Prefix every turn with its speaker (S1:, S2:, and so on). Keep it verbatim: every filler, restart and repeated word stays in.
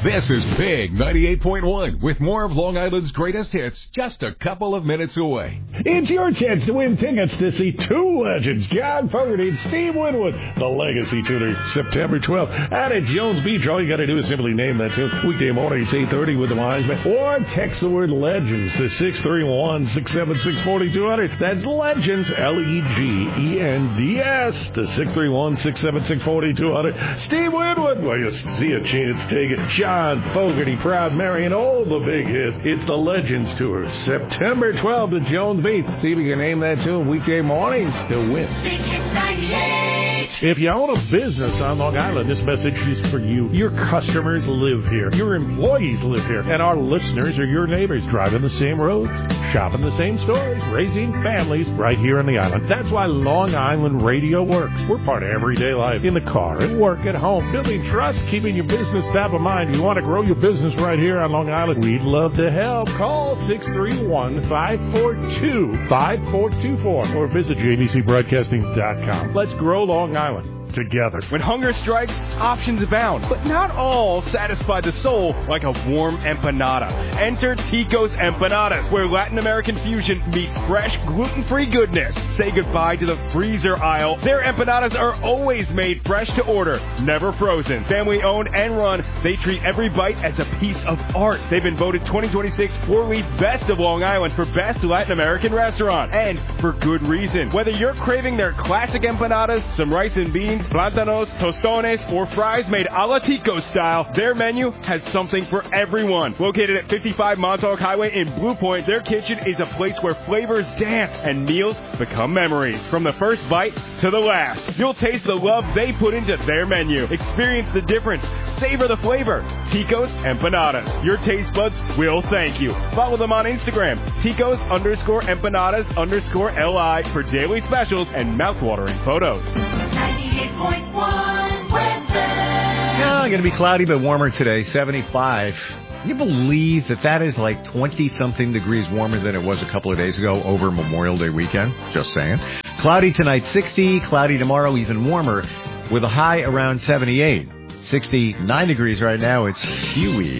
S1: This is Big ninety-eight point one with more of Long Island's greatest hits just a couple of minutes away.
S2: It's your chance to win tickets to see two legends, John Fogerty and Steve Winwood, the Legacy Tuner, September twelfth. Out at Jones Beach, all you got to do is simply name that tune. Weekday mornings, eight thirty with the Wise Man. Or text the word Legends to six three one, six seven six, four two zero zero. That's Legends, L E G E N D S, to six three one, six seven six, four two zero zero. Steve Winwood, well, you see a chance, take it. John Fogerty, Proud Mary, and all the big hits. It's the Legends Tour, September twelfth at Jones Beach. See if you can name that tune weekday mornings to win. If you own a business on Long Island, this message is for you. Your customers live here. Your employees live here. And our listeners are your neighbors, driving the same roads, shopping the same stores, raising families right here on the island. That's why Long Island Radio works. We're part of everyday life, in the car, at work, at home, building trust, keeping your business top of mind. You want to grow your business right here on Long Island? We'd love to help. Call six three one, five four two, five four two four or visit j b c broadcasting dot com. Let's grow Long Island together.
S3: When hunger strikes, options abound, but not all satisfy the soul like a warm empanada. Enter Tico's Empanadas, where Latin American fusion meets fresh, gluten-free goodness. Say goodbye to the freezer aisle. Their empanadas are always made fresh to order, never frozen. Family-owned and run, they treat every bite as a piece of art. They've been voted twenty twenty-six four-week Best of Long Island for Best Latin American Restaurant, and for good reason. Whether you're craving their classic empanadas, some rice and beans, plantanos, tostones, or fries made a la Tico style, their menu has something for everyone. Located at fifty-five Montauk Highway in Blue Point, their kitchen is a place where flavors dance and meals become memories. From the first bite to the last, you'll taste the love they put into their menu. Experience the difference. Savor the flavor. Tico's Empanadas. Your taste buds will thank you. Follow them on Instagram, Tico's underscore empanadas underscore L I for daily specials and mouthwatering photos.
S4: ninety-eight point one weather.
S5: Yeah, going to be cloudy but warmer today, seventy-five. Can you believe that that is like twenty-something degrees warmer than it was a couple of days ago over Memorial Day weekend? Just saying. Cloudy tonight, sixty. Cloudy tomorrow, even warmer, with a high around seventy-eight. sixty-nine degrees right now. It's Huey.